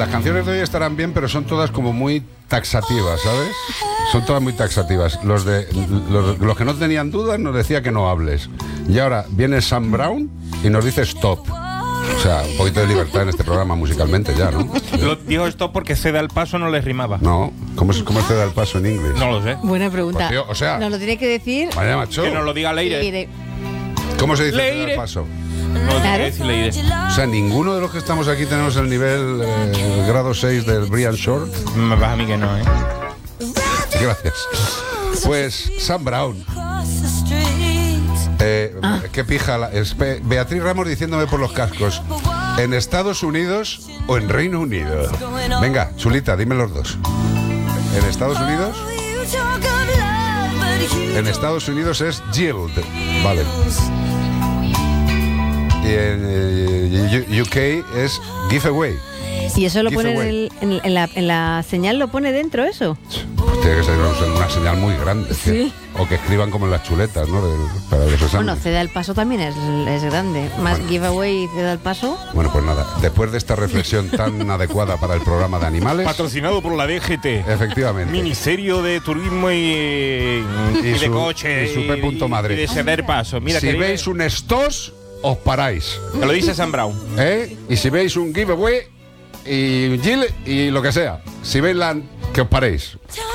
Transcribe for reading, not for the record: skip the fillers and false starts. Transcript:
las canciones de hoy estarán bien, pero son todas como muy taxativas, ¿sabes? Son todas muy taxativas. Los que no tenían dudas nos decía que no hables. Y ahora viene Sam Brown y nos dice stop. O sea, un poquito de libertad en este programa musicalmente ya, ¿no? Lo dijo stop porque cede al paso no le rimaba. No, ¿cómo se da el paso en inglés? No lo sé. Buena pregunta. Pues, tío, o sea, nos lo tiene que decir. Vaya macho. Que nos lo diga Leire. Leire. ¿Cómo se dice Leire. ceder el paso? No lo tiene Claro. que decir Leire. O sea, ninguno de los que estamos aquí tenemos el nivel grado 6 del Brian Short. Me pasa a mí que no, ¿eh? Gracias. Pues Sam Brown. Qué pija. Beatriz Ramos diciéndome por los cascos: ¿en Estados Unidos o en Reino Unido? Venga, chulita, dime los dos. ¿En Estados Unidos? En Estados Unidos es Yield. Vale. Y en UK es Giveaway. Y eso lo Give pone away. en la señal, lo pone dentro eso. Pues tiene que ser una señal muy grande. Sí. O que escriban como en las chuletas, ¿no? Para los exámenes. Bueno, ceda el paso también es grande. Más Bueno. giveaway y ceda el paso. Bueno, pues nada, después de esta reflexión tan adecuada para el programa de animales, Patrocinado por la DGT. efectivamente, Ministerio de Turismo y de su- Coche. y su P. Madrid. Y de ceder paso. Mira, si que veis un estos, os paráis, te lo dice Sam Brown. ¿eh? Y si veis un giveaway y Jill y lo que sea, si veis que os paréis.